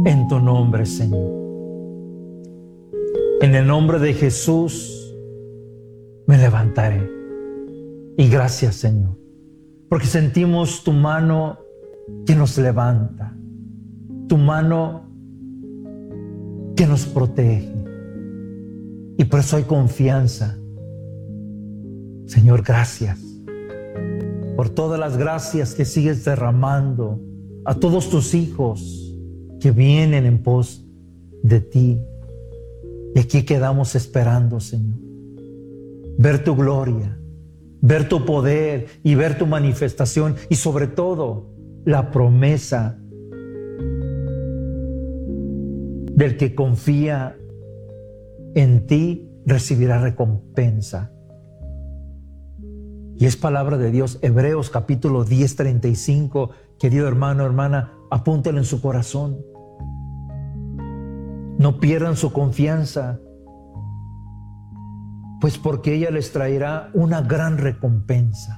en tu nombre, Señor. En el nombre de Jesús me levantaré. Y gracias, Señor, porque sentimos tu mano que nos levanta, tu mano que nos protege. Y por eso hay confianza. Señor, gracias por todas las gracias que sigues derramando a todos tus hijos que vienen en pos de ti. Y aquí quedamos esperando, Señor, ver tu gloria, ver tu poder y ver tu manifestación, y sobre todo la promesa del que confía en ti recibirá recompensa. Y es palabra de Dios. Hebreos capítulo 10, 35. Querido hermano, hermana, apúntelo en su corazón. No pierdan su confianza, pues porque ella les traerá una gran recompensa.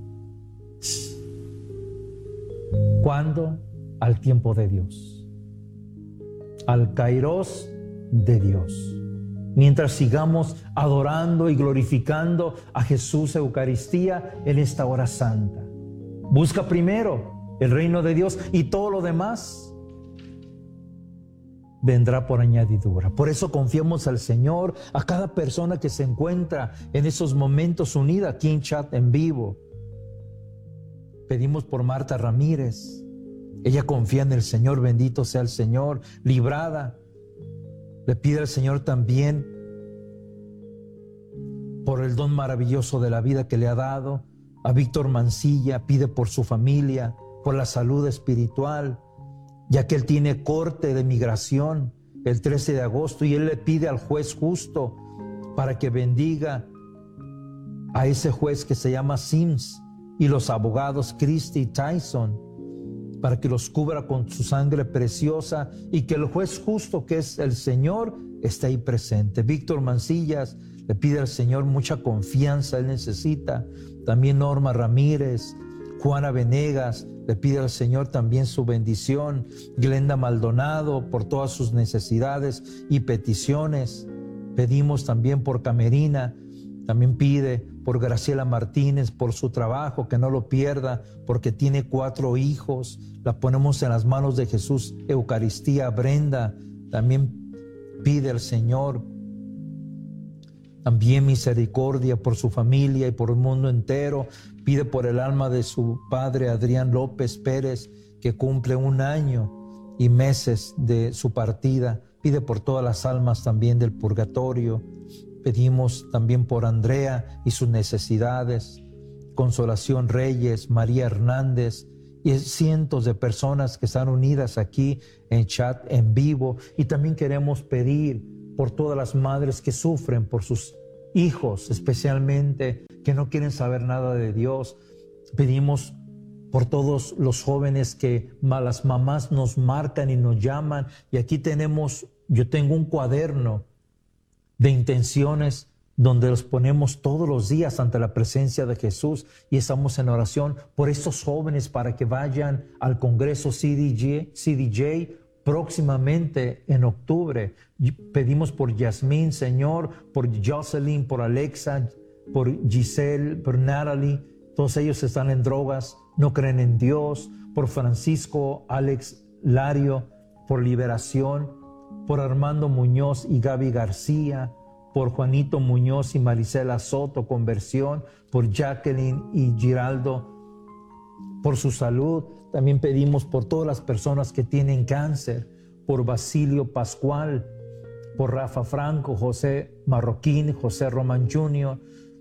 ¿Cuándo? Al tiempo de Dios, al kairos de Dios. Mientras sigamos adorando y glorificando a Jesús Eucaristía en esta hora santa. Busca primero el reino de Dios y todo lo demás vendrá por añadidura. Por eso confiamos al Señor, a cada persona que se encuentra en esos momentos unida aquí en chat en vivo. Pedimos por Marta Ramírez. Ella confía en el Señor, bendito sea el Señor, librada. Le pide al Señor también por el don maravilloso de la vida que le ha dado. A Víctor Mancilla pide por su familia, por la salud espiritual, ya que él tiene corte de migración el 13 de agosto y él le pide al juez justo para que bendiga a ese juez que se llama Sims y los abogados Christie y Tyson, para que los cubra con su sangre preciosa y que el juez justo, que es el Señor, esté ahí presente. Víctor Mancillas le pide al Señor mucha confianza, él necesita. También Norma Ramírez, Juana Venegas, le pide al Señor también su bendición. Glenda Maldonado, por todas sus necesidades y peticiones. Pedimos también por Camerina, también pide por Graciela Martínez, por su trabajo, que no lo pierda, porque tiene 4 hijos. La ponemos en las manos de Jesús Eucaristía. Brenda también pide al Señor también misericordia por su familia y por el mundo entero. Pide por el alma de su padre Adrián López Pérez, que cumple 1 año y meses de su partida. Pide por todas las almas también del purgatorio. Pedimos también por Andrea y sus necesidades. Consolación Reyes, María Hernández y cientos de personas que están unidas aquí en chat en vivo. Y también queremos pedir por todas las madres que sufren por sus hijos, especialmente que no quieren saber nada de Dios. Pedimos por todos los jóvenes que las mamás nos marcan y nos llaman. Y aquí yo tengo un cuaderno de intenciones donde los ponemos todos los días ante la presencia de Jesús y estamos en oración por estos jóvenes para que vayan al Congreso CDJ próximamente en octubre. Pedimos por Yasmín, Señor, por Jocelyn, por Alexa, por Giselle, por Natalie. Todos ellos están en drogas, no creen en Dios. Por Francisco, Alex Lario, por liberación. Por Armando Muñoz y Gaby García. Por Juanito Muñoz y Marisela Soto, conversión. Por Jacqueline y Giraldo, por su salud. También pedimos por todas las personas que tienen cáncer, por Basilio Pascual, por Rafa Franco, José Marroquín, José Román Jr.,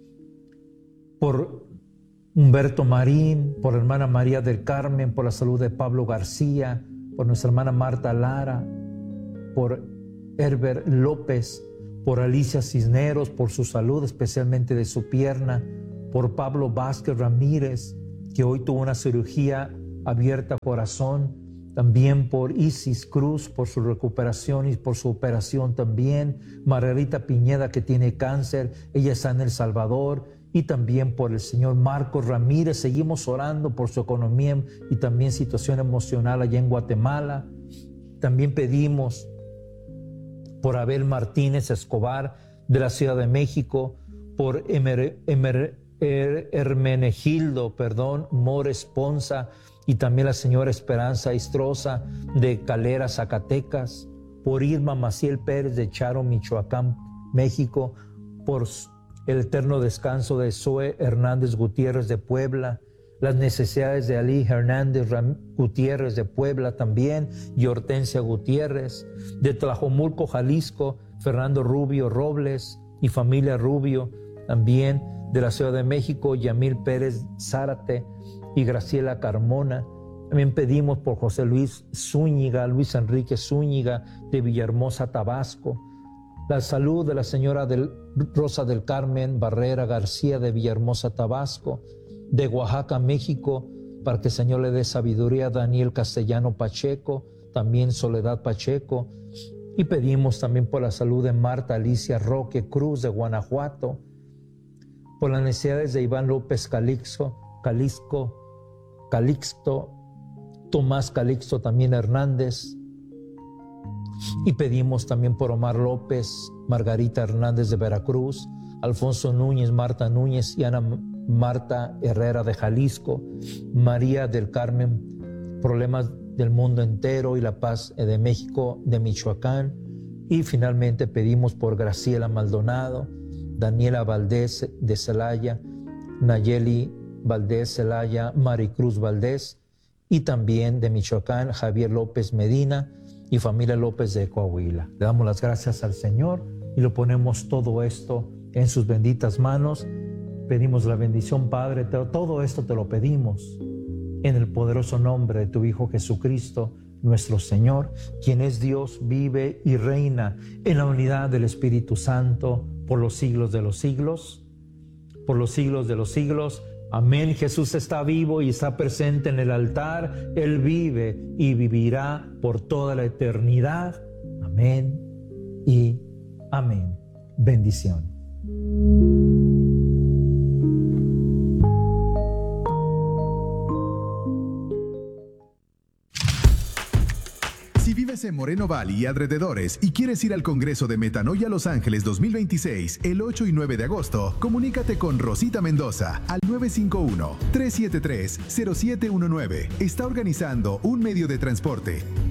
por Humberto Marín, por la hermana María del Carmen, por la salud de Pablo García, por nuestra hermana Marta Lara, por Herbert López, por Alicia Cisneros, por su salud, especialmente de su pierna, por Pablo Vázquez Ramírez, que hoy tuvo una cirugía abierta corazón, también por Isis Cruz, por su recuperación y por su operación también, Margarita Piñeda, que tiene cáncer, ella está en El Salvador, y también por el señor Marcos Ramírez. Seguimos orando por su economía y también situación emocional allá en Guatemala. también pedimos por Abel Martínez Escobar de la Ciudad de México, por Hermenegildo Mores Ponza y también la señora Esperanza Istroza de Calera, Zacatecas, por Irma Maciel Pérez de Charo, Michoacán, México, por el eterno descanso de Zoe Hernández Gutiérrez de Puebla, las necesidades de Ali Hernández Gutiérrez de Puebla también, y Hortensia Gutiérrez, de Tlajomulco, Jalisco, Fernando Rubio Robles y familia Rubio, también de la Ciudad de México, Yamil Pérez Zárate y Graciela Carmona. También pedimos por José Luis Zúñiga, Luis Enrique Zúñiga de Villahermosa, Tabasco, la salud de la señora Rosa del Carmen Barrera García de Villahermosa, Tabasco, de Oaxaca, México, para que el Señor le dé sabiduría a Daniel Castellano Pacheco, también Soledad Pacheco, y pedimos también por la salud de Marta Alicia Roque Cruz de Guanajuato, por las necesidades de Iván López Calixto, Tomás Calixto también Hernández, y pedimos también por Omar López, Margarita Hernández de Veracruz, Alfonso Núñez, Marta Núñez y Ana Marta Herrera de Jalisco, María del Carmen, problemas del mundo entero y la paz de México, de Michoacán, y finalmente pedimos por Graciela Maldonado, Daniela Valdés de Celaya, Nayeli Valdés Celaya, Maricruz Valdés, y también de Michoacán, Javier López Medina y familia López de Coahuila. Le damos las gracias al Señor y lo ponemos todo esto en sus benditas manos. Pedimos la bendición, Padre, todo esto te lo pedimos en el poderoso nombre de tu Hijo Jesucristo, nuestro Señor, quien es Dios, vive y reina en la unidad del Espíritu Santo por los siglos de los siglos, por los siglos de los siglos. Amén. Jesús está vivo y está presente en el altar. Él vive y vivirá por toda la eternidad. Amén y amén. Bendición. Si vives en Moreno Valley y alrededores y quieres ir al Congreso de Metanoia Los Ángeles 2026 el 8 y 9 de agosto, comunícate con Rosita Mendoza al 951-373-0719. Está organizando un medio de transporte.